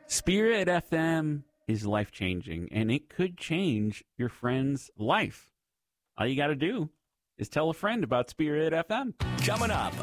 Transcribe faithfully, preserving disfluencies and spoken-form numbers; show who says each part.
Speaker 1: Spirit F M is life-changing, and it could change your friend's life. All you got to do is tell a friend about Spirit F M.
Speaker 2: Coming up